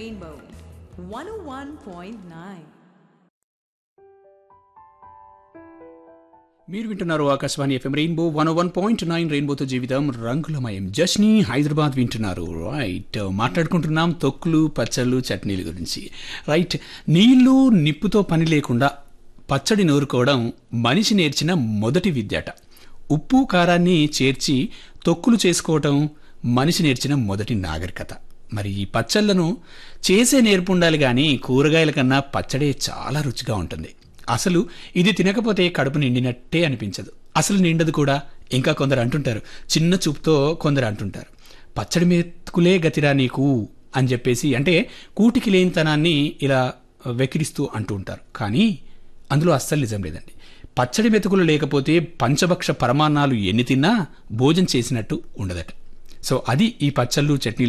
Rainbow 101.9. మీరు వింటున్నారు Akashvani FM rainbow 101.9 రెయిన్బోతో జీవితం రంగులమయం. జస్ని హైదరాబాద్ వింటున్నారు. రైట్, మాట్లాడుకుంటున్నాం తొక్కులు పచ్చళ్ళు చట్నీల గురించి. రైట్, నీళ్లు నిప్పుతో పని లేకుండా పచ్చడి నూరుకోవడం మనిషి నేర్చిన మొదటి విద్యాట. ఉప్పు కారాన్ని చేర్చి తొక్కులు చేసుకోవటం మనిషి నేర్చిన మొదటి నాగరికత. మరి ఈ పచ్చళ్లను చేసే నేర్పు ఉండాలి కానీ కూరగాయల కన్నా పచ్చడే చాలా రుచిగా ఉంటుంది. అసలు ఇది తినకపోతే కడుపు నిండినట్టే అనిపించదు, అసలు నిండదు కూడా. ఇంకా కొందరు అంటుంటారు, చిన్న చూపుతో కొందరు అంటుంటారు, పచ్చడి మెతుకులే గతిరా నీకు అని చెప్పేసి, అంటే కూటికి లేనితనాన్ని ఇలా వెకిరిస్తూ అంటూ ఉంటారు. కానీ అందులో అస్సలు నిజం లేదండి. పచ్చడి మెతుకులు లేకపోతే పంచభక్ష పరమాన్నాలు ఎన్ని తిన్నా భోజనం చేసినట్టు ఉండదట. సో అది ఈ పచ్చళ్ళు చట్నీలు